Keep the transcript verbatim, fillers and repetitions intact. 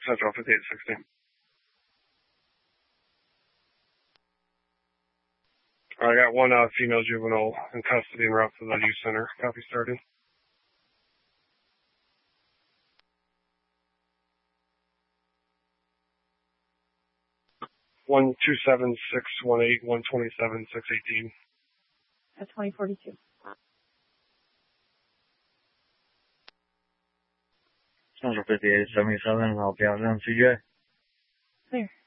Central fifty-eight sixty. I got one uh, female juvenile in custody and route to the youth center. Copy started. One two seven six one eight one twenty seven six eighteen. At twenty forty two. Central fifty eight seventy seven. I'll be out on C J. Clear.